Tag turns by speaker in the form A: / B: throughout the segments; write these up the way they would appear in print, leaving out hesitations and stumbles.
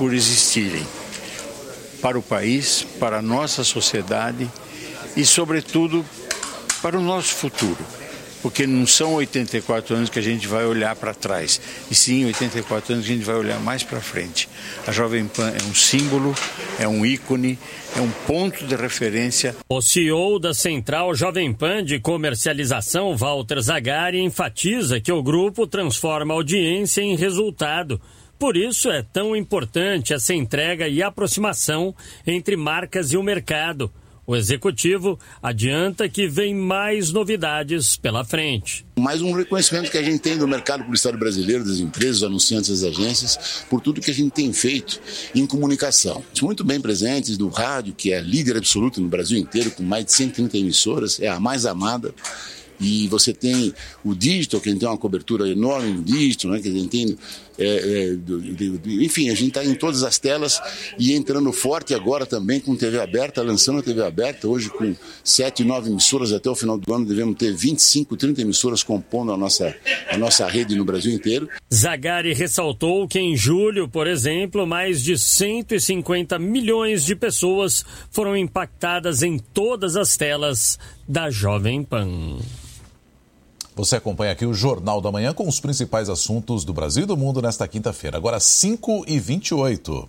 A: por existirem para o país, para a nossa sociedade e, sobretudo, para o nosso futuro. Porque não são 84 anos que a gente vai olhar para trás, e sim 84 anos que a gente vai olhar mais para frente. A Jovem Pan é um símbolo, é um ícone, é um ponto de referência.
B: O CEO da Central Jovem Pan de Comercialização, Walter Zagari, enfatiza que o grupo transforma a audiência em resultado. Por isso é tão importante essa entrega e aproximação entre marcas e o mercado. O executivo adianta que vem mais novidades pela frente.
C: Mais um reconhecimento que a gente tem do mercado publicitário brasileiro, das empresas, dos anunciantes, das agências, por tudo que a gente tem feito em comunicação. Muito bem presentes no rádio, que é líder absoluto no Brasil inteiro, com mais de 130 emissoras, é a mais amada. E você tem o digital, que a gente tem uma cobertura enorme no digital, né? Que a gente tem, enfim, a gente está em todas as telas e entrando forte agora também com TV aberta, lançando a TV aberta, hoje com 7, 9 emissoras, até o final do ano devemos ter 25, 30 emissoras compondo a nossa rede no Brasil inteiro.
B: Zagari ressaltou que em julho, por exemplo, mais de 150 milhões de pessoas foram impactadas em todas as telas da Jovem Pan.
D: Você acompanha aqui o Jornal da Manhã com os principais assuntos do Brasil e do mundo nesta quinta-feira. Agora 5h28.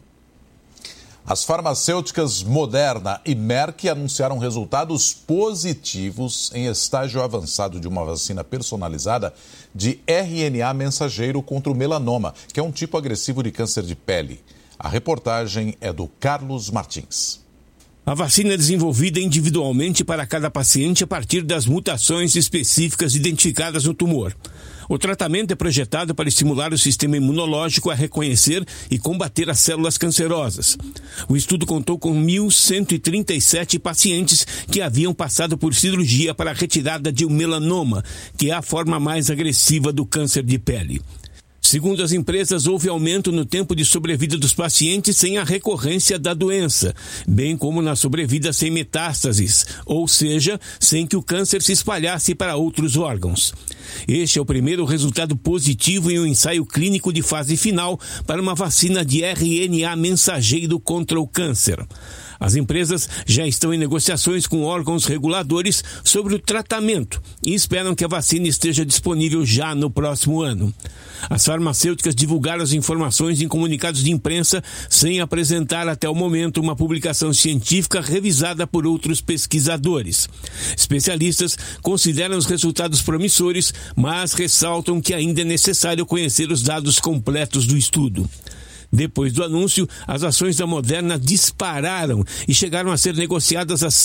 D: As farmacêuticas Moderna e Merck anunciaram resultados positivos em estágio avançado de uma vacina personalizada de RNA mensageiro contra o melanoma, que é um tipo agressivo de câncer de pele. A reportagem é do Carlos Martins.
E: A vacina é desenvolvida individualmente para cada paciente a partir das mutações específicas identificadas no tumor. O tratamento é projetado para estimular o sistema imunológico a reconhecer e combater as células cancerosas. O estudo contou com 1.137 pacientes que haviam passado por cirurgia para a retirada de um melanoma, que é a forma mais agressiva do câncer de pele. Segundo as empresas, houve aumento no tempo de sobrevida dos pacientes sem a recorrência da doença, bem como na sobrevida sem metástases, ou seja, sem que o câncer se espalhasse para outros órgãos. Este é o primeiro resultado positivo em um ensaio clínico de fase final para uma vacina de RNA mensageiro contra o câncer. As empresas já estão em negociações com órgãos reguladores sobre o tratamento e esperam que a vacina esteja disponível já no próximo ano. As farmacêuticas divulgaram as informações em comunicados de imprensa sem apresentar até o momento uma publicação científica revisada por outros pesquisadores. Especialistas consideram os resultados promissores, mas ressaltam que ainda é necessário conhecer os dados completos do estudo. Depois do anúncio, as ações da Moderna dispararam e chegaram a ser negociadas a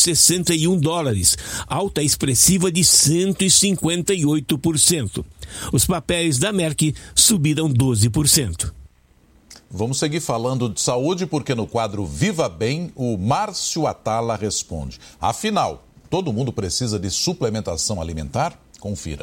E: $161, alta expressiva de 158%. Os papéis da Merck subiram 12%.
D: Vamos seguir falando de saúde porque no quadro Viva Bem, o Márcio Atala responde. Afinal, todo mundo precisa de suplementação alimentar? Confira.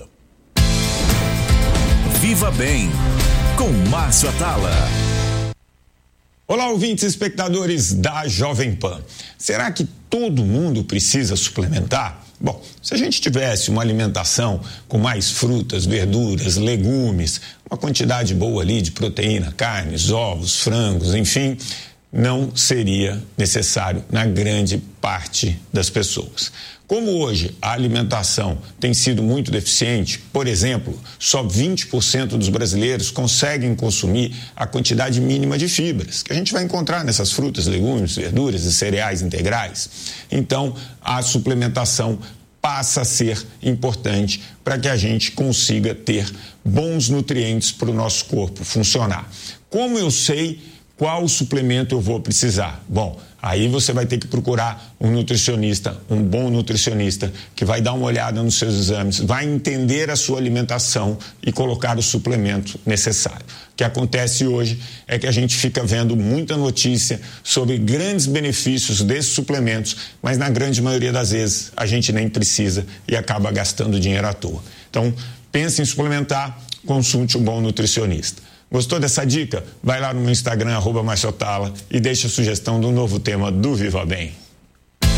F: Viva Bem, com Márcio Atala.
G: Olá, ouvintes e espectadores da Jovem Pan. Será que todo mundo precisa suplementar? Bom, se a gente tivesse uma alimentação com mais frutas, verduras, legumes, uma quantidade boa ali de proteína, carnes, ovos, frangos, enfim, não seria necessário na grande parte das pessoas. Como hoje a alimentação tem sido muito deficiente, por exemplo, só 20% dos brasileiros conseguem consumir a quantidade mínima de fibras que a gente vai encontrar nessas frutas, legumes, verduras e cereais integrais. Então, a suplementação passa a ser importante para que a gente consiga ter bons nutrientes para o nosso corpo funcionar. Como eu sei qual suplemento eu vou precisar? Bom, aí você vai ter que procurar um nutricionista, um bom nutricionista, que vai dar uma olhada nos seus exames, vai entender a sua alimentação e colocar o suplemento necessário. O que acontece hoje é que a gente fica vendo muita notícia sobre grandes benefícios desses suplementos, mas na grande maioria das vezes a gente nem precisa e acaba gastando dinheiro à toa. Então, pense em suplementar, consulte um bom nutricionista. Gostou dessa dica? Vai lá no meu Instagram, @MárcioAtala, e deixa a sugestão do novo tema do Viva Bem.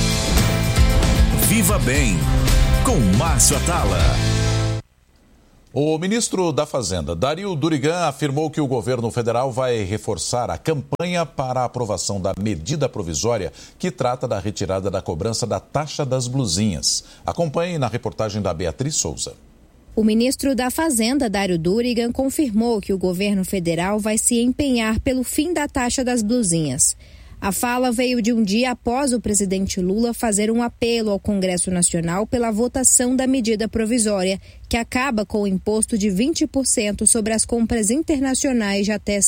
F: Viva Bem, com Márcio Atala.
D: O ministro da Fazenda, Dario Durigan, afirmou que o governo federal vai reforçar a campanha para a aprovação da medida provisória que trata da retirada da cobrança da taxa das blusinhas. Acompanhe na reportagem da Beatriz Souza.
H: O ministro da Fazenda, Dario Durigan, confirmou que o governo federal vai se empenhar pelo fim da taxa das blusinhas. A fala veio de um dia após o presidente Lula fazer um apelo ao Congresso Nacional pela votação da medida provisória, que acaba com o imposto de 20% sobre as compras internacionais de até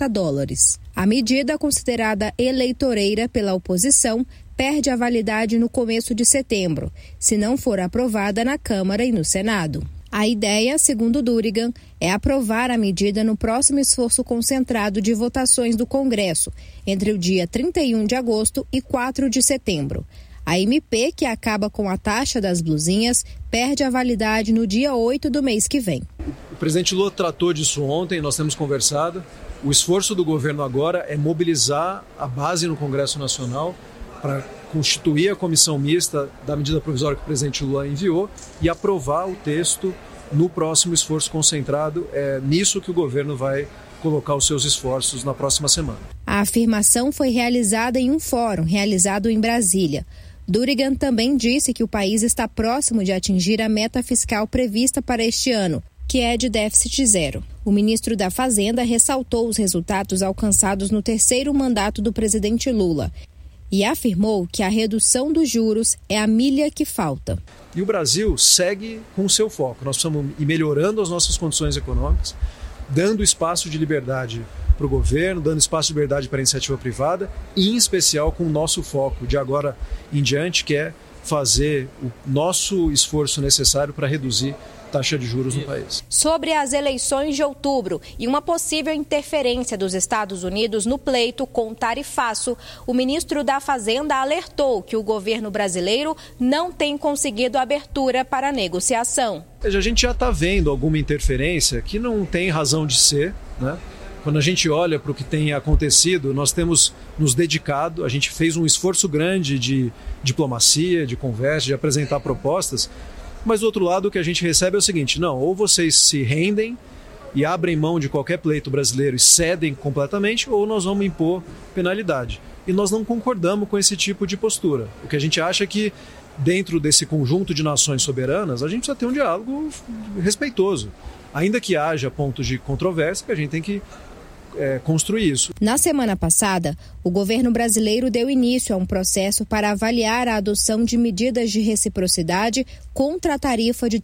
H: $50. A medida, considerada eleitoreira pela oposição, perde a validade no começo de setembro, se não for aprovada na Câmara e no Senado. A ideia, segundo Durigan, é aprovar a medida no próximo esforço concentrado de votações do Congresso, entre o dia 31 de agosto e 4 de setembro. A MP, que acaba com a taxa das blusinhas, perde a validade no dia 8 do mês que vem.
I: O presidente Lula tratou disso ontem, nós temos conversado. O esforço do governo agora é mobilizar a base no Congresso Nacional para constituir a comissão mista da medida provisória que o presidente Lula enviou e aprovar o texto no próximo esforço concentrado. É nisso que o governo vai colocar os seus esforços na próxima semana.
H: A afirmação foi realizada em um fórum realizado em Brasília. Durigan também disse que o país está próximo de atingir a meta fiscal prevista para este ano, que é de déficit zero. O ministro da Fazenda ressaltou os resultados alcançados no terceiro mandato do presidente Lula e afirmou que a redução dos juros é a milha que falta.
I: E o Brasil segue com o seu foco. Nós precisamos ir melhorando as nossas condições econômicas, dando espaço de liberdade para o governo, dando espaço de liberdade para a iniciativa privada, e em especial com o nosso foco de agora em diante, que é fazer o nosso esforço necessário para reduzir taxa de juros no país.
H: Sobre as eleições de outubro e uma possível interferência dos Estados Unidos no pleito com o tarifaço, o ministro da Fazenda alertou que o governo brasileiro não tem conseguido abertura para a negociação.
I: A gente já está vendo alguma interferência que não tem razão de ser, né? Quando a gente olha para o que tem acontecido, nós temos nos dedicado, a gente fez um esforço grande de diplomacia, de conversa, de apresentar propostas. Mas do outro lado o que a gente recebe é o seguinte: não, ou vocês se rendem e abrem mão de qualquer pleito brasileiro e cedem completamente, ou nós vamos impor penalidade. E nós não concordamos com esse tipo de postura. O que a gente acha é que dentro desse conjunto de nações soberanas a gente precisa ter um diálogo respeitoso. Ainda que haja pontos de controvérsia, que a gente tem que construir isso.
H: Na semana passada, o governo brasileiro deu início a um processo para avaliar a adoção de medidas de reciprocidade contra a tarifa de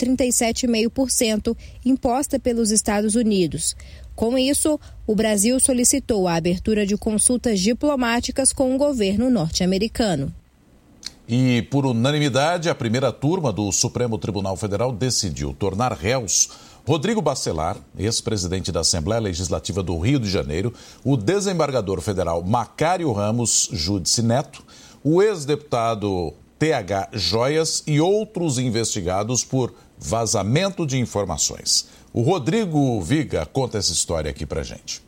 H: 37,5% imposta pelos Estados Unidos. Com isso, o Brasil solicitou a abertura de consultas diplomáticas com o governo norte-americano.
D: E, por unanimidade, a primeira turma do Supremo Tribunal Federal decidiu tornar réus Rodrigo Bacelar, ex-presidente da Assembleia Legislativa do Rio de Janeiro, o desembargador federal Macário Ramos Júdice Neto, o ex-deputado TH Joias e outros investigados por vazamento de informações. O Rodrigo Viga conta essa história aqui pra gente.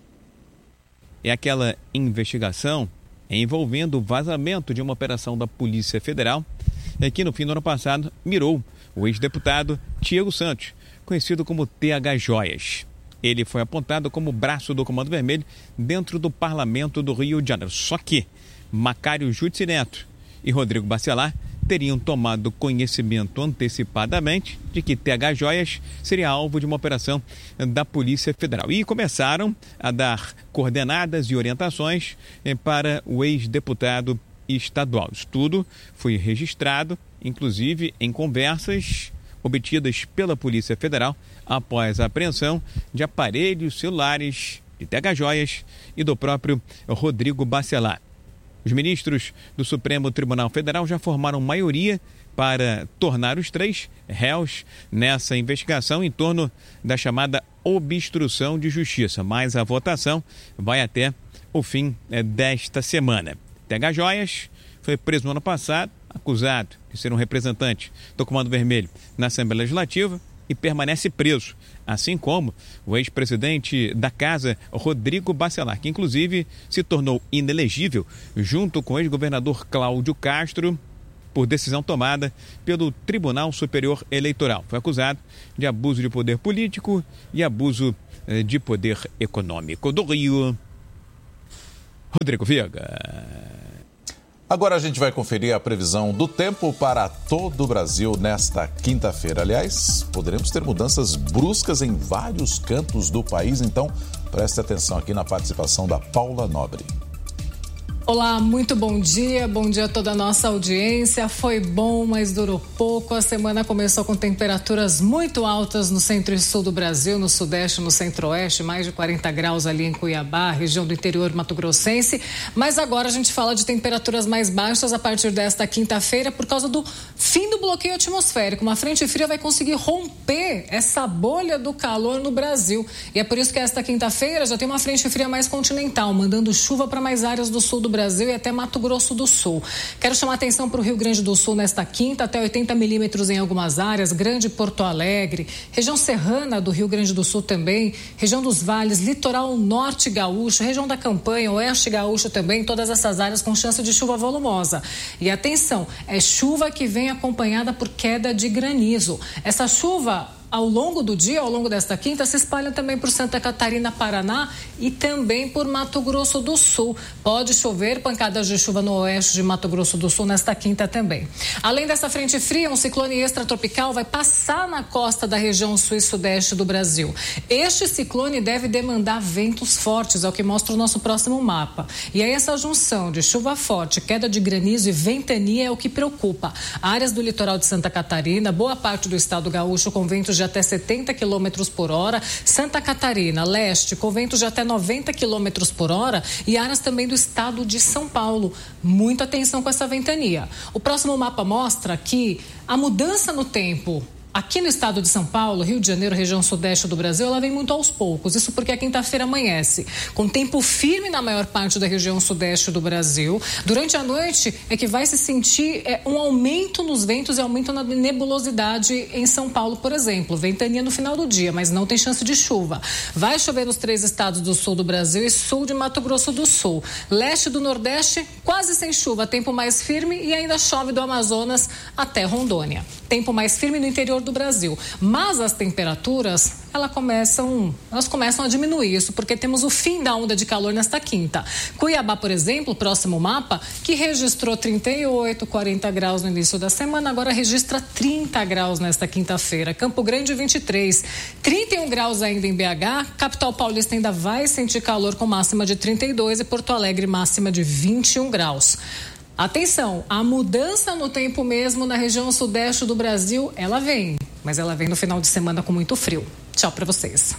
J: É aquela investigação envolvendo o vazamento de uma operação da Polícia Federal que no fim do ano passado mirou o ex-deputado Tiago Santos, conhecido como TH Joias. Ele foi apontado como braço do Comando Vermelho dentro do Parlamento do Rio de Janeiro. Só que Macário Júdice Neto e Rodrigo Bacelar teriam tomado conhecimento antecipadamente de que TH Joias seria alvo de uma operação da Polícia Federal. E começaram a dar coordenadas e orientações para o ex-deputado estadual. Isso tudo foi registrado, inclusive em conversas obtidas pela Polícia Federal após a apreensão de aparelhos celulares de TH Joias e do próprio Rodrigo Bacelar. Os ministros do Supremo Tribunal Federal já formaram maioria para tornar os três réus nessa investigação em torno da chamada obstrução de justiça, mas a votação vai até o fim desta semana. TH Joias foi preso no ano passado, acusado de ser um representante do Comando Vermelho na Assembleia Legislativa e permanece preso, assim como o ex-presidente da Casa, Rodrigo Bacelar, que inclusive se tornou inelegível junto com o ex-governador Cláudio Castro por decisão tomada pelo Tribunal Superior Eleitoral. Foi acusado de abuso de poder político e abuso de poder econômico. Do Rio, Rodrigo Viega.
D: Agora a gente vai conferir a previsão do tempo para todo o Brasil nesta quinta-feira. Aliás, poderemos ter mudanças bruscas em vários cantos do país, então preste atenção aqui na participação da Paula Nobre.
K: Olá, muito bom dia a toda a nossa audiência. Foi bom, mas durou pouco. A semana começou com temperaturas muito altas no centro e sul do Brasil, no sudeste, no centro-oeste, mais de 40 graus ali em Cuiabá, região do interior mato-grossense. Mas agora a gente fala de temperaturas mais baixas a partir desta quinta-feira por causa do fim do bloqueio atmosférico. Uma frente fria vai conseguir romper essa bolha do calor no Brasil. E é por isso que esta quinta-feira já tem uma frente fria mais continental, mandando chuva para mais áreas do sul do Brasil e até Mato Grosso do Sul. Quero chamar a atenção para o Rio Grande do Sul nesta quinta, até 80 milímetros em algumas áreas, Grande Porto Alegre, região serrana do Rio Grande do Sul também, região dos vales, litoral norte gaúcho, região da Campanha, oeste gaúcho também, todas essas áreas com chance de chuva volumosa. E atenção, é chuva que vem acompanhada por queda de granizo. Essa chuva ao longo do dia, ao longo desta quinta, se espalha também por Santa Catarina, Paraná e também por Mato Grosso do Sul. Pode chover pancadas de chuva no oeste de Mato Grosso do Sul nesta quinta também. Além dessa frente fria, um ciclone extratropical vai passar na costa da região sul e sudeste do Brasil. Este ciclone deve demandar ventos fortes, é o que mostra o nosso próximo mapa. E aí essa junção de chuva forte, queda de granizo e ventania é o que preocupa. Áreas do litoral de Santa Catarina, boa parte do estado gaúcho com ventos de até 70 km por hora, Santa Catarina, leste, com ventos de até 90 km por hora e áreas também do estado de São Paulo. Muita atenção com essa ventania. O próximo mapa mostra que a mudança no tempo aqui no estado de São Paulo, Rio de Janeiro, região sudeste do Brasil, ela vem muito aos poucos. Isso porque a quinta-feira amanhece com tempo firme na maior parte da região sudeste do Brasil. Durante a noite é que vai se sentir um aumento nos ventos e aumento na nebulosidade em São Paulo, por exemplo. Ventania no final do dia, mas não tem chance de chuva. Vai chover nos 3 estados do sul do Brasil e sul de Mato Grosso do Sul. Leste do Nordeste, quase sem chuva, tempo mais firme e ainda chove do Amazonas até Rondônia. Tempo mais firme no interior do Brasil. Mas as temperaturas, elas começam a diminuir isso, porque temos o fim da onda de calor nesta quinta. Cuiabá, por exemplo, próximo mapa, que registrou 38, 40 graus no início da semana, agora registra 30 graus nesta quinta-feira. Campo Grande, 23. 31 graus ainda em BH. Capital paulista ainda vai sentir calor com máxima de 32 e Porto Alegre máxima de 21 graus. Atenção, a mudança no tempo mesmo na região sudeste do Brasil, ela vem, mas ela vem no final de semana com muito frio. Tchau para vocês.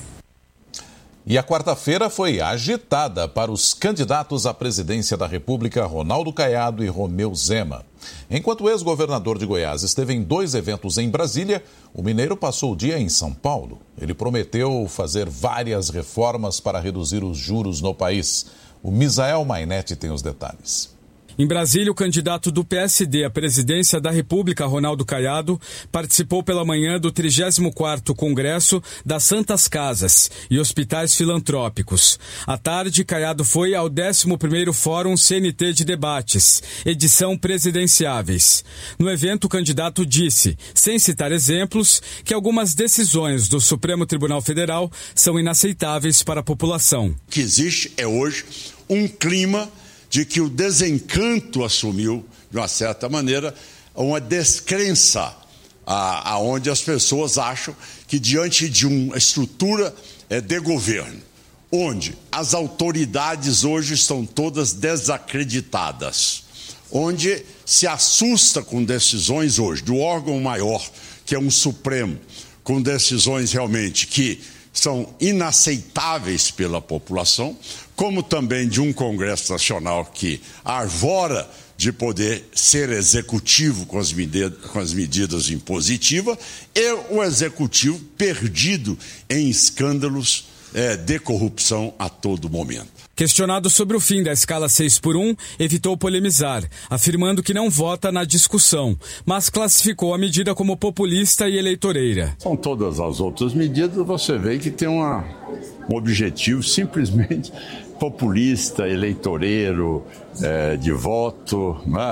D: E a quarta-feira foi agitada para os candidatos à presidência da República, Ronaldo Caiado e Romeu Zema. Enquanto o ex-governador de Goiás esteve em 2 eventos em Brasília, o mineiro passou o dia em São Paulo. Ele prometeu fazer várias reformas para reduzir os juros no país. O Misael Mainetti tem os detalhes.
L: Em Brasília, o candidato do PSD à presidência da República, Ronaldo Caiado, participou pela manhã do 34º Congresso das Santas Casas e Hospitais Filantrópicos. À tarde, Caiado foi ao 11º Fórum CNT de Debates, edição Presidenciáveis. No evento, o candidato disse, sem citar exemplos, que algumas decisões do Supremo Tribunal Federal são inaceitáveis para a população.
M: O que existe é hoje um clima de que o desencanto assumiu, de uma certa maneira, uma descrença, aonde as pessoas acham que diante de uma estrutura de governo, onde as autoridades hoje estão todas desacreditadas, onde se assusta com decisões hoje do órgão maior, que é um Supremo, com decisões realmente que são inaceitáveis pela população, como também de um Congresso Nacional que arvora de poder ser executivo com as medidas impositivas e o executivo perdido em escândalos de corrupção a todo momento.
L: Questionado sobre o fim da escala 6x1, evitou polemizar, afirmando que não vota na discussão, mas classificou a medida como populista e eleitoreira.
N: São todas as outras medidas, você vê que tem um objetivo simplesmente populista, eleitoreiro, de voto, né?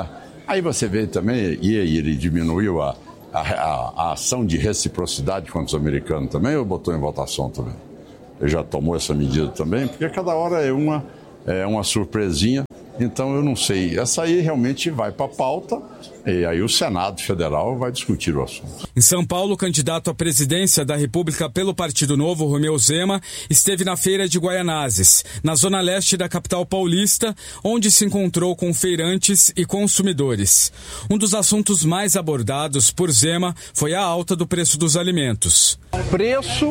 N: Aí você vê também, e ele diminuiu a ação de reciprocidade contra os americanos também, ou botou em votação também? Ele já tomou essa medida também, porque cada hora é uma surpresinha. Então eu não sei, essa aí realmente vai para a pauta e aí o Senado Federal vai discutir o assunto.
L: Em São Paulo, o candidato à presidência da República pelo Partido Novo, Romeu Zema, esteve na Feira de Guaianazes, na zona leste da capital paulista, onde se encontrou com feirantes e consumidores. Um dos assuntos mais abordados por Zema foi a alta do preço dos alimentos.
O: Preço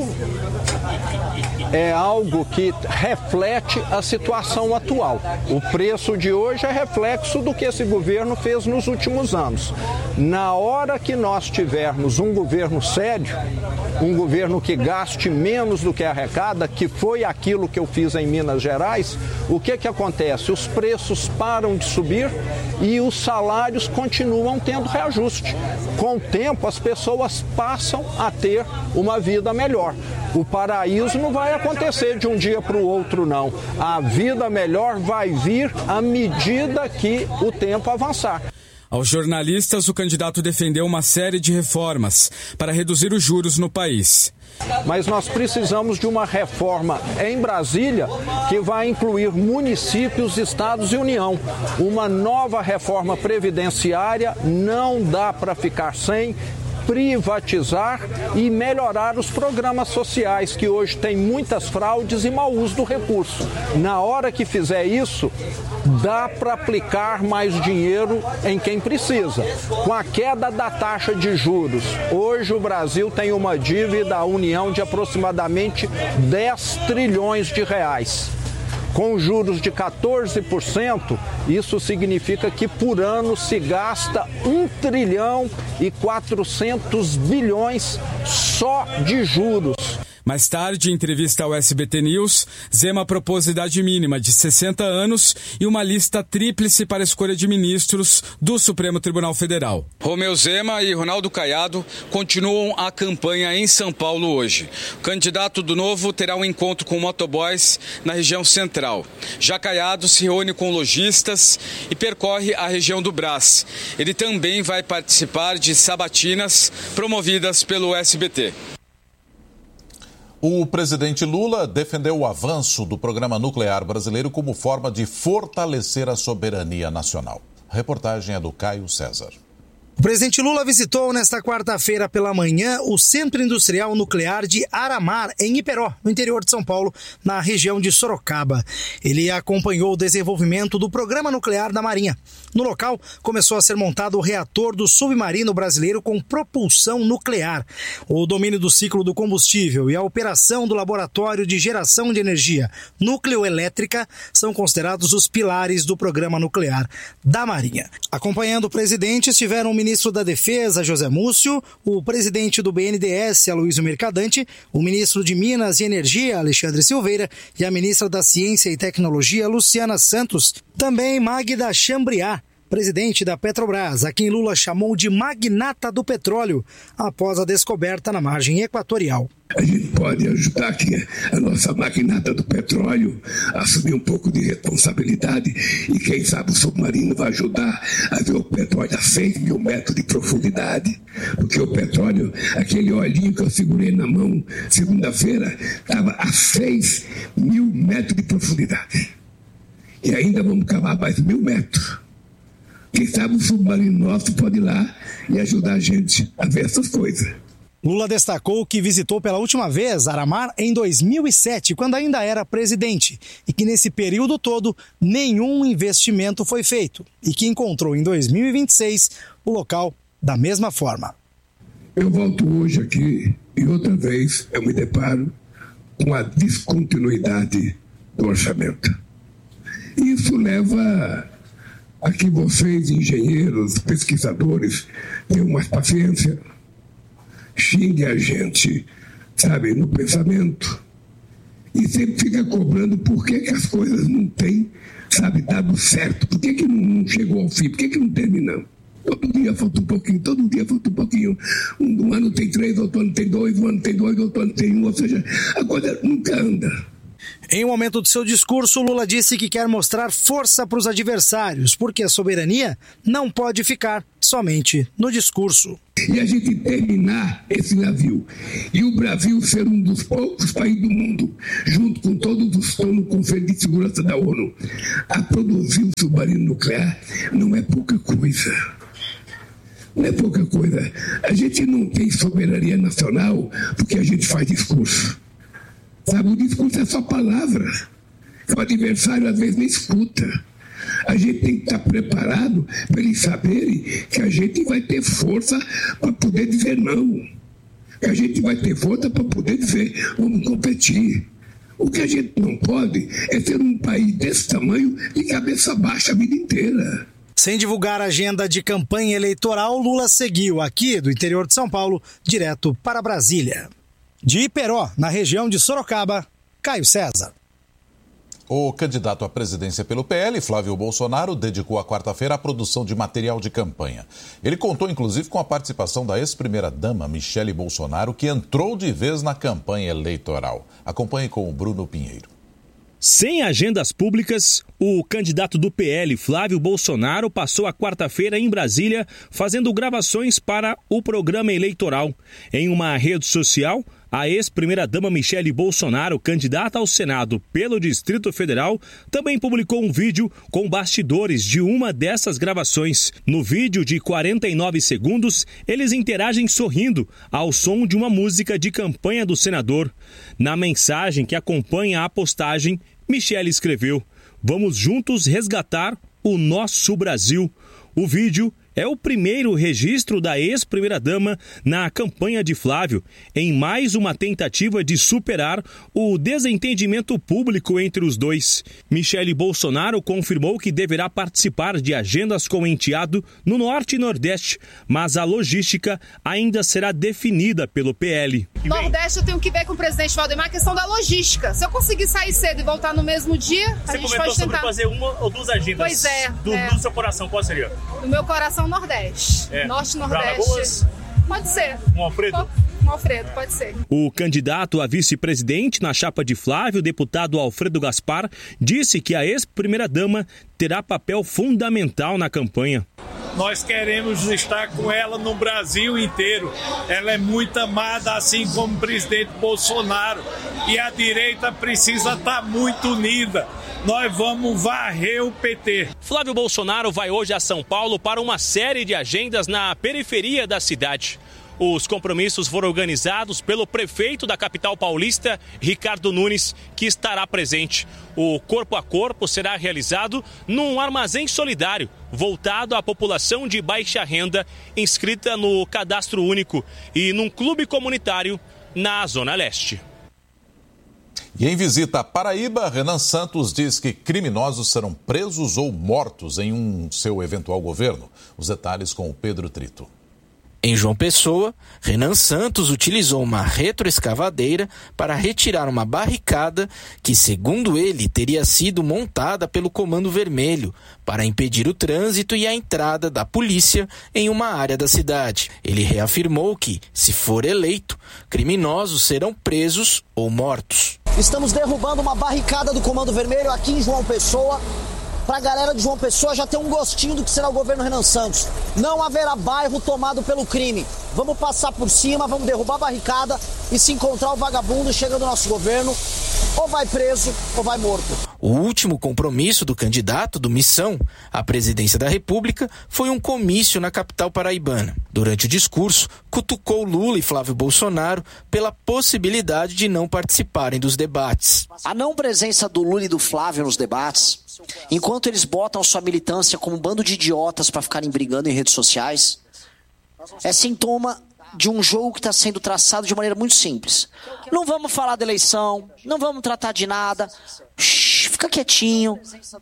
O: é algo que reflete a situação atual. O preço de hoje é reflexo do que esse governo fez nos últimos anos. Na hora que nós tivermos um governo sério, um governo que gaste menos do que arrecada, que foi aquilo que eu fiz em Minas Gerais, o que acontece? Os preços param de subir e os salários continuam tendo reajuste. Com o tempo, as pessoas passam a ter uma vida melhor. O paraíso não vai acontecer de um dia para o outro, não. A vida melhor vai vir à medida que o tempo avançar.
L: Aos jornalistas, o candidato defendeu uma série de reformas para reduzir os juros no país.
O: Mas nós precisamos de uma reforma em Brasília que vai incluir municípios, estados e União. Uma nova reforma previdenciária não dá para ficar sem. Privatizar e melhorar os programas sociais, que hoje têm muitas fraudes e mau uso do recurso. Na hora que fizer isso, dá para aplicar mais dinheiro em quem precisa. Com a queda da taxa de juros, hoje o Brasil tem uma dívida à União de aproximadamente 10 trilhões de reais. Com juros de 14%, isso significa que por ano se gasta 1 trilhão e 400 bilhões só de juros.
L: Mais tarde, em entrevista ao SBT News, Zema propôs idade mínima de 60 anos e uma lista tríplice para a escolha de ministros do Supremo Tribunal Federal.
P: Romeu Zema e Ronaldo Caiado continuam a campanha em São Paulo hoje. O candidato do Novo terá um encontro com motoboys na região central. Já Caiado se reúne com lojistas e percorre a região do Brás. Ele também vai participar de sabatinas promovidas pelo SBT.
D: O presidente Lula defendeu o avanço do programa nuclear brasileiro como forma de fortalecer a soberania nacional. A reportagem é do Caio César.
Q: O presidente Lula visitou nesta quarta-feira pela manhã o Centro Industrial Nuclear de Aramar, em Iperó, no interior de São Paulo, na região de Sorocaba. Ele acompanhou o desenvolvimento do programa nuclear da Marinha. No local, começou a ser montado o reator do submarino brasileiro com propulsão nuclear. O domínio do ciclo do combustível e a operação do laboratório de geração de energia nucleoelétrica são considerados os pilares do programa nuclear da Marinha. Acompanhando o presidente estiveram o ministro da Defesa, José Múcio, o presidente do BNDES, Aloysio Mercadante, o ministro de Minas e Energia, Alexandre Silveira, e a ministra da Ciência e Tecnologia, Luciana Santos. Também Magda Chambriard, presidente da Petrobras, a quem Lula chamou de magnata do petróleo, após a descoberta na margem equatorial.
R: A gente pode ajudar aqui a nossa magnata do petróleo a assumir um pouco de responsabilidade e quem sabe o submarino vai ajudar a ver o petróleo a 6 mil metros de profundidade, porque o petróleo, aquele olhinho que eu segurei na mão segunda-feira, estava a 6 mil metros de profundidade. E ainda vamos cavar mais 1.000 metros. Quem sabe o submarino nosso pode ir lá e ajudar a gente a ver essas coisas.
Q: Lula destacou que visitou pela última vez Aramar em 2007, quando ainda era presidente, e que nesse período todo nenhum investimento foi feito, e que encontrou em 2026 o local da mesma forma.
R: Eu volto hoje aqui e outra vez eu me deparo com a descontinuidade do orçamento. Isso leva a que vocês, engenheiros, pesquisadores, tenham mais paciência, xingue a gente, sabe, no pensamento, e sempre fica cobrando por que as coisas não têm, sabe, dado certo, por que não chegou ao fim, por que não terminamos. Todo dia falta um pouquinho, todo dia falta um pouquinho. Um ano tem 3, outro ano tem 2, um ano tem 2, outro ano tem 1, ou seja, a coisa nunca anda.
Q: Em um momento do seu discurso, Lula disse que quer mostrar força para os adversários, porque a soberania não pode ficar somente no discurso.
R: E a gente terminar esse navio e o Brasil ser um dos poucos países do mundo, junto com todos os que estão no Conselho de Segurança da ONU, a produzir um submarino nuclear, não é pouca coisa. Não é pouca coisa. A gente não tem soberania nacional porque a gente faz discurso. Sabe, o discurso é só palavra. O adversário às vezes nem escuta. A gente tem que estar preparado para eles saberem que a gente vai ter força para poder dizer não. Que a gente vai ter força para poder dizer vamos competir. O que a gente não pode é ter um país desse tamanho de cabeça baixa a vida inteira.
Q: Sem divulgar a agenda de campanha eleitoral, Lula seguiu aqui do interior de São Paulo, direto para Brasília. De Iperó, na região de Sorocaba, Caio César.
D: O candidato à presidência pelo PL, Flávio Bolsonaro, dedicou a quarta-feira à produção de material de campanha. Ele contou, inclusive, com a participação da ex-primeira-dama, Michele Bolsonaro, que entrou de vez na campanha eleitoral. Acompanhe com o Bruno Pinheiro.
S: Sem agendas públicas, o candidato do PL, Flávio Bolsonaro, passou a quarta-feira em Brasília fazendo gravações para o programa eleitoral. Em uma rede social, a ex-primeira-dama Michele Bolsonaro, candidata ao Senado pelo Distrito Federal, também publicou um vídeo com bastidores de uma dessas gravações. No vídeo de 49 segundos, eles interagem sorrindo ao som de uma música de campanha do senador. Na mensagem que acompanha a postagem, Michele escreveu: "Vamos juntos resgatar o nosso Brasil." O vídeo é o primeiro registro da ex-primeira-dama na campanha de Flávio, em mais uma tentativa de superar o desentendimento público entre os dois. Michele Bolsonaro confirmou que deverá participar de agendas com o enteado no Norte e Nordeste, mas a logística ainda será definida pelo PL.
T: Nordeste eu tenho que ver com o presidente Valdemar a questão da logística. Se eu conseguir sair cedo e voltar no mesmo dia, a gente pode tentar. Você comentou sobre
S: fazer uma ou duas agendas.
T: Pois é.
S: Do seu coração, qual seria?
T: Do meu coração, Nordeste. Norte e Nordeste. Pode ser.
S: Um Alfredo?
T: Um Alfredo, pode ser.
S: O candidato a vice-presidente na chapa de Flávio, deputado Alfredo Gaspar, disse que a ex-primeira-dama terá papel fundamental na campanha.
U: Nós queremos estar com ela no Brasil inteiro. Ela é muito amada, assim como o presidente Bolsonaro. E a direita precisa estar muito unida. Nós vamos varrer o PT.
S: Flávio Bolsonaro vai hoje a São Paulo para uma série de agendas na periferia da cidade. Os compromissos foram organizados pelo prefeito da capital paulista, Ricardo Nunes, que estará presente. O corpo a corpo será realizado num armazém solidário, voltado à população de baixa renda, inscrita no Cadastro Único, e num clube comunitário na Zona Leste.
D: E em visita à Paraíba, Renan Santos diz que criminosos serão presos ou mortos em seu eventual governo. Os detalhes com o Pedro Trito.
V: Em João Pessoa, Renan Santos utilizou uma retroescavadeira para retirar uma barricada que, segundo ele, teria sido montada pelo Comando Vermelho para impedir o trânsito e a entrada da polícia em uma área da cidade. Ele reafirmou que, se for eleito, criminosos serão presos ou mortos.
W: Estamos derrubando uma barricada do Comando Vermelho aqui em João Pessoa. Para a galera de João Pessoa já ter um gostinho do que será o governo Renan Santos. Não haverá bairro tomado pelo crime. Vamos passar por cima, vamos derrubar a barricada e se encontrar o vagabundo chegando no nosso governo, ou vai preso ou vai morto.
V: O último compromisso do candidato do Missão à presidência da República foi um comício na capital paraibana. Durante o discurso, cutucou Lula e Flávio Bolsonaro pela possibilidade de não participarem dos debates.
W: A não presença do Lula e do Flávio nos debates, enquanto eles botam sua militância como um bando de idiotas para ficarem brigando em redes sociais, é sintoma de um jogo que está sendo traçado de maneira muito simples. Não vamos falar da eleição, não vamos tratar de nada, fica quietinho.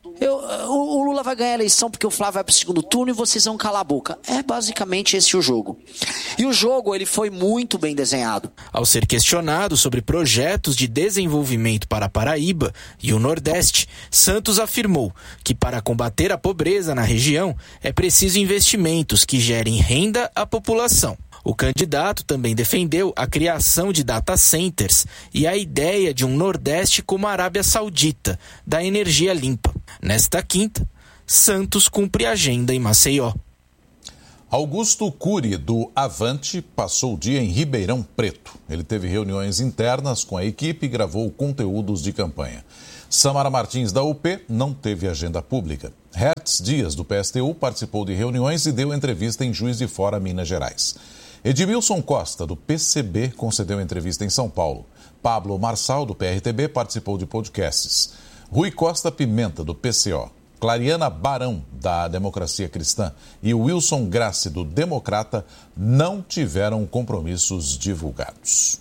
W: O Lula vai ganhar a eleição porque o Flávio vai para o segundo turno e vocês vão calar a boca. É basicamente esse o jogo. E o jogo ele foi muito bem desenhado.
V: Ao ser questionado sobre projetos de desenvolvimento para a Paraíba e o Nordeste, Santos afirmou que para combater a pobreza na região é preciso investimentos que gerem renda à população. O candidato também defendeu a criação de data centers e a ideia de um Nordeste como a Arábia Saudita, da energia limpa. Nesta quinta, Santos cumpre agenda em Maceió.
D: Augusto Cury, do Avante, passou o dia em Ribeirão Preto. Ele teve reuniões internas com a equipe e gravou conteúdos de campanha. Samara Martins, da UP, não teve agenda pública. Hertz Dias, do PSTU, participou de reuniões e deu entrevista em Juiz de Fora, Minas Gerais. Edmilson Costa, do PCB, concedeu entrevista em São Paulo. Pablo Marçal, do PRTB, participou de podcasts. Rui Costa Pimenta, do PCO. Clariana Barão, da Democracia Cristã, e Wilson Grassi, do Democrata, não tiveram compromissos divulgados.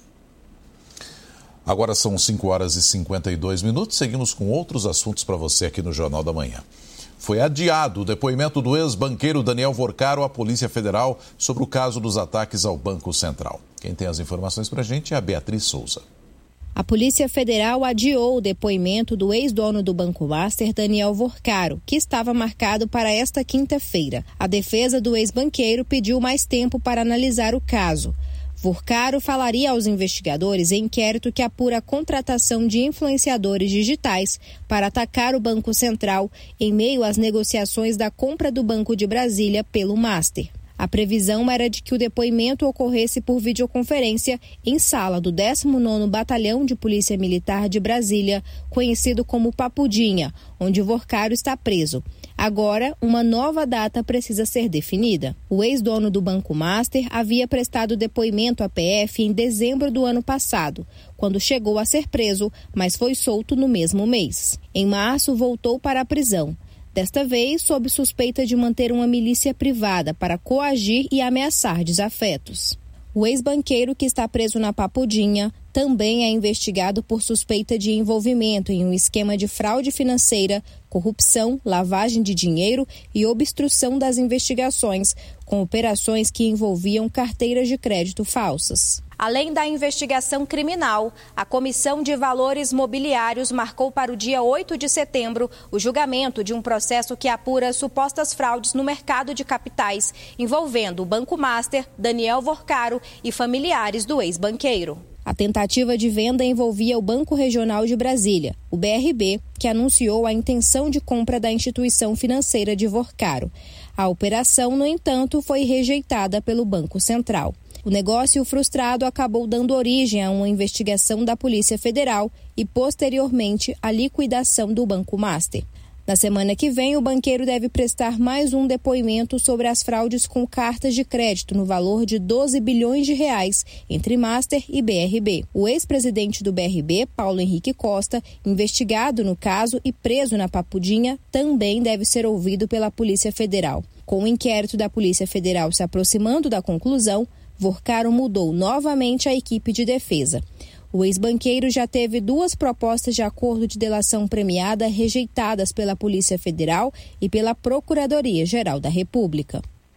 D: Agora são 5 horas e 52 minutos. Seguimos com outros assuntos para você aqui no Jornal da Manhã. Foi adiado o depoimento do ex-banqueiro Daniel Vorcaro à Polícia Federal sobre o caso dos ataques ao Banco Central. Quem tem as informações para a gente é a Beatriz Souza.
H: A Polícia Federal adiou o depoimento do ex-dono do Banco Master, Daniel Vorcaro, que estava marcado para esta quinta-feira. A defesa do ex-banqueiro pediu mais tempo para analisar o caso. Vorcaro falaria aos investigadores em inquérito que apura a contratação de influenciadores digitais para atacar o Banco Central em meio às negociações da compra do Banco de Brasília pelo Master. A previsão era de que o depoimento ocorresse por videoconferência em sala do 19º Batalhão de Polícia Militar de Brasília, conhecido como Papudinha, onde Vorcaro está preso. Agora, uma nova data precisa ser definida. O ex-dono do Banco Master havia prestado depoimento à PF em dezembro do ano passado, quando chegou a ser preso, mas foi solto no mesmo mês. Em março, voltou para a prisão. Desta vez, sob suspeita de manter uma milícia privada para coagir e ameaçar desafetos. O ex-banqueiro que está preso na Papudinha também é investigado por suspeita de envolvimento em um esquema de fraude financeira, corrupção, lavagem de dinheiro e obstrução das investigações, com operações que envolviam carteiras de crédito falsas. Além da investigação criminal, a Comissão de Valores Mobiliários marcou para o dia 8 de setembro o julgamento de um processo que apura supostas fraudes no mercado de capitais, envolvendo o Banco Master, Daniel Vorcaro e familiares do ex-banqueiro. A tentativa de venda envolvia o Banco Regional de Brasília, o BRB, que anunciou a intenção de compra da instituição financeira de Vorcaro. A operação, no entanto, foi rejeitada pelo Banco Central. O negócio frustrado acabou dando origem a uma investigação da Polícia Federal e, posteriormente, a liquidação do Banco Master. Na semana que vem, o banqueiro deve prestar mais um depoimento sobre as fraudes com cartas de crédito no valor de 12 bilhões de reais entre Master e BRB. O ex-presidente do BRB, Paulo Henrique Costa, investigado no caso e preso na Papudinha, também deve ser ouvido pela Polícia Federal. Com o inquérito da Polícia Federal se aproximando da conclusão, Vorcaro mudou novamente a equipe de defesa. O ex-banqueiro já teve 2 propostas de acordo de delação premiada rejeitadas pela Polícia Federal e pela Procuradoria-Geral da República.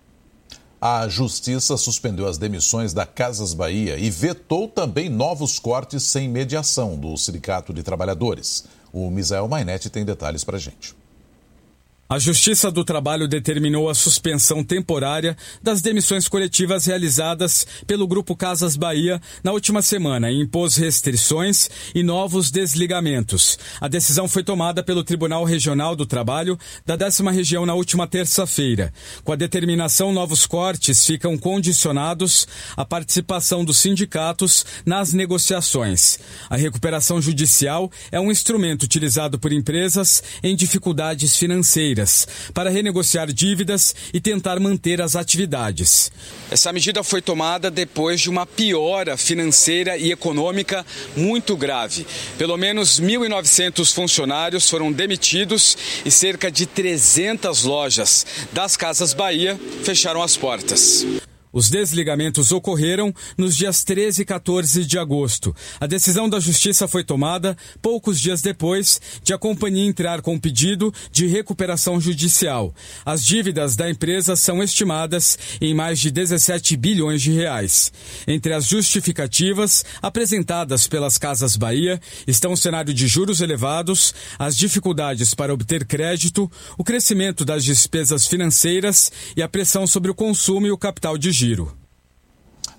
D: A Justiça suspendeu as demissões da Casas Bahia e vetou também novos cortes sem mediação do Sindicato de Trabalhadores. O Misael Mainetti tem detalhes para a gente.
L: A Justiça do Trabalho determinou a suspensão temporária das demissões coletivas realizadas pelo Grupo Casas Bahia na última semana e impôs restrições e novos desligamentos. A decisão foi tomada pelo Tribunal Regional do Trabalho da 10ª Região na última terça-feira. Com a determinação, novos cortes ficam condicionados à participação dos sindicatos nas negociações. A recuperação judicial é um instrumento utilizado por empresas em dificuldades financeiras para renegociar dívidas e tentar manter as atividades.
P: Essa medida foi tomada depois de uma piora financeira e econômica muito grave. Pelo menos 1.900 funcionários foram demitidos e cerca de 300 lojas das Casas Bahia fecharam as portas.
L: Os desligamentos ocorreram nos dias 13 e 14 de agosto. A decisão da Justiça foi tomada poucos dias depois de a companhia entrar com pedido de recuperação judicial. As dívidas da empresa são estimadas em mais de 17 bilhões de reais. Entre as justificativas apresentadas pelas Casas Bahia estão o cenário de juros elevados, as dificuldades para obter crédito, o crescimento das despesas financeiras e a pressão sobre o consumo e o capital de giro.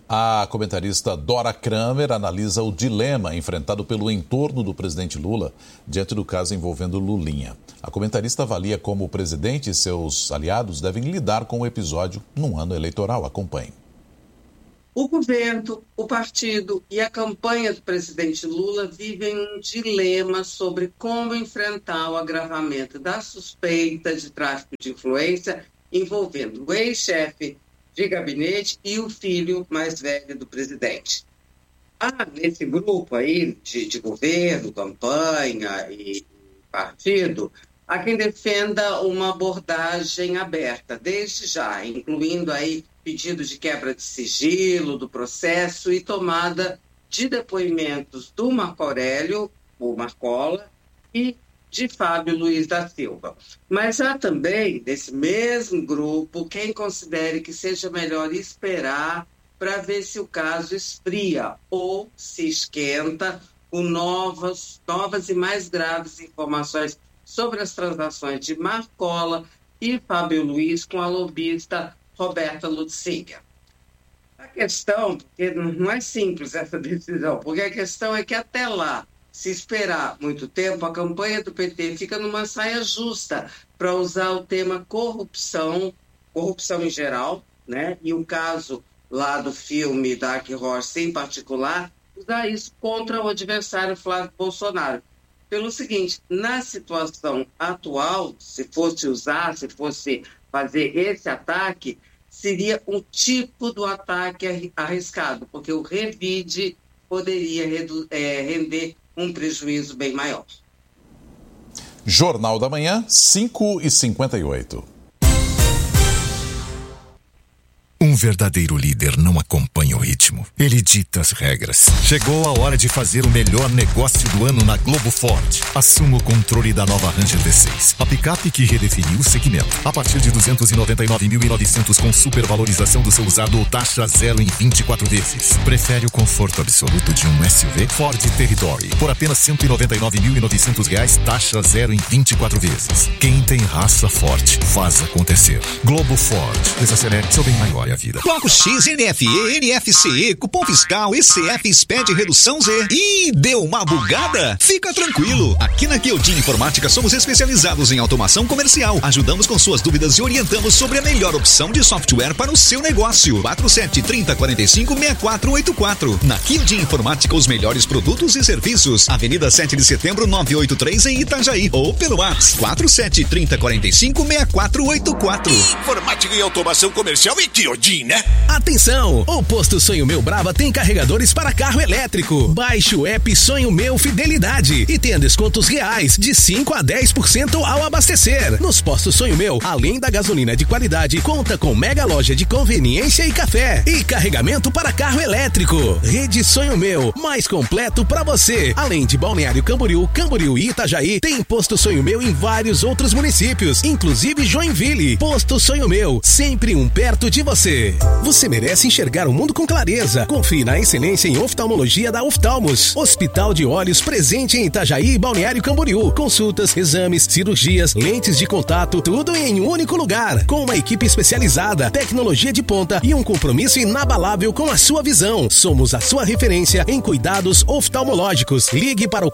D: A comentarista Dora Kramer analisa o dilema enfrentado pelo entorno do presidente Lula diante do caso envolvendo Lulinha. A comentarista avalia como o presidente e seus aliados devem lidar com o episódio num ano eleitoral. Acompanhe.
A: O governo, o partido e a campanha do presidente Lula vivem um dilema sobre como enfrentar o agravamento da suspeita de tráfico de influência envolvendo o ex-chefe de gabinete e o filho mais velho do presidente. Há nesse grupo aí de governo, campanha e partido, há quem defenda uma abordagem aberta, desde já, incluindo aí pedido de quebra de sigilo do processo e tomada de depoimentos do Marco Aurélio, o Marcola, e de Fábio Luiz da Silva. Mas há também, desse mesmo grupo, quem considere que seja melhor esperar para ver se o caso esfria ou se esquenta com novas e mais graves informações sobre as transações de Marcola e Fábio Luiz com a lobista Roberta Lutzinger. A questão, porque não é simples essa decisão, porque a questão é que até lá, se esperar muito tempo, a campanha do PT fica numa saia justa para usar o tema corrupção em geral, né? E o caso lá do filme Dark Horse em particular, usar isso contra o adversário Flávio Bolsonaro. Pelo seguinte, na situação atual, se fosse fazer esse ataque, seria um tipo do ataque arriscado, porque o revide poderia render um prejuízo bem maior.
D: Jornal da Manhã, 5h58.
B: Um verdadeiro líder não acompanha o ritmo. Ele dita as regras. Chegou a hora de fazer o melhor negócio do ano na Globo Ford. Assuma o controle da nova Ranger V6. A picape que redefiniu o segmento. A partir de 299.900 com supervalorização do seu usado ou taxa zero em 24 vezes. Prefere o conforto absoluto de um SUV? Ford Territory. Por apenas R$199.900, taxa zero em 24 vezes. Quem tem raça forte, faz acontecer. Globo Ford. Desacelere seu bem maior. Vida.
C: Bloco X, NFE, NFCE, cupom fiscal, ECF, SPED, redução Z. Ih, deu uma bugada? Fica tranquilo. Aqui na Kyodin Informática somos especializados em automação comercial. Ajudamos com suas dúvidas e orientamos sobre a melhor opção de software para o seu negócio. 47-30-45-6484. Na Kyodin Informática, os melhores produtos e serviços. Avenida 7 de Setembro, 983 em Itajaí. Ou pelo WhatsApp 47-30-45-6484.
X: Informática e automação comercial e Kyodin. Né?
C: Atenção! O Posto Sonho Meu Brava tem carregadores para carro elétrico. Baixe o app Sonho Meu Fidelidade e tenha descontos reais de 5 a 10% ao abastecer. Nos postos Sonho Meu, além da gasolina de qualidade, conta com mega loja de conveniência e café e carregamento para carro elétrico. Rede Sonho Meu, mais completo para você. Além de Balneário Camboriú, Camboriú e Itajaí, tem Posto Sonho Meu em vários outros municípios, inclusive Joinville. Posto Sonho Meu, sempre um perto de você. Você merece enxergar o mundo com clareza. Confie na excelência em oftalmologia da Oftalmos. Hospital de Olhos presente em Itajaí e Balneário Camboriú. Consultas, exames, cirurgias, lentes de contato, tudo em um único lugar. Com uma equipe especializada, tecnologia de ponta e um compromisso inabalável com a sua visão. Somos a sua referência em cuidados oftalmológicos. Ligue para o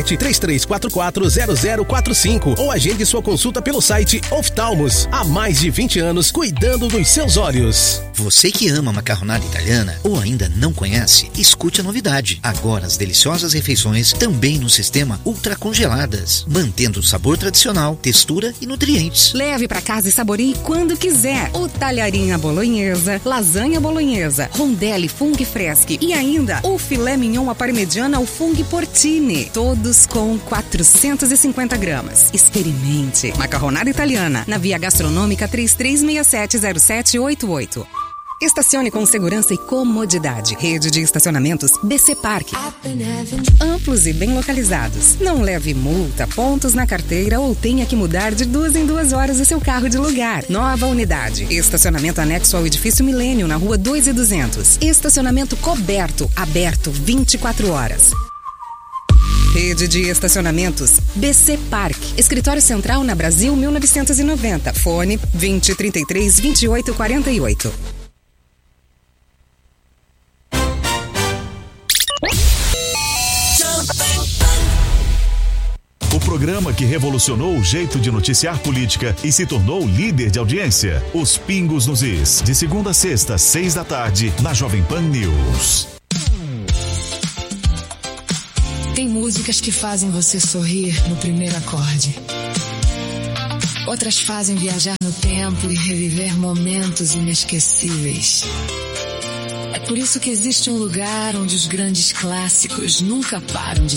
C: 47-3344-0045 ou agende sua consulta pelo site Oftalmos. Há mais de 20 anos cuidando dos seus olhos.
Y: Você que ama macarronada italiana ou ainda não conhece, escute a novidade. Agora as deliciosas refeições também no sistema ultracongeladas, mantendo o sabor tradicional, textura e nutrientes.
Z: Leve para casa e saboreie quando quiser. O talharinha bolonhesa, lasanha bolonhesa, rondelli fung freschi e ainda o filé mignon à parmegiana ao fung porcini. Todos com 450 gramas. Experimente. Macarronada italiana, na Via Gastronômica 33670788. Estacione com segurança e comodidade. Rede de estacionamentos BC Parque. Amplos e bem localizados. Não leve multa, pontos na carteira ou tenha que mudar de 2 em 2 horas o seu carro de lugar. Nova unidade. Estacionamento anexo ao edifício Milênio, na rua 2.200. Estacionamento coberto, aberto 24 horas. Rede de estacionamentos BC Parque. Escritório Central na Brasil 1990. Fone 2033-2848.
E: programa que revolucionou o jeito de noticiar política e se tornou líder de audiência. Os Pingos nos Is, de segunda a sexta, 6 da tarde, na Jovem Pan News.
F: Tem músicas que fazem você sorrir no primeiro acorde. Outras fazem viajar no tempo e reviver momentos inesquecíveis. É por isso que existe um lugar onde os grandes clássicos nunca param de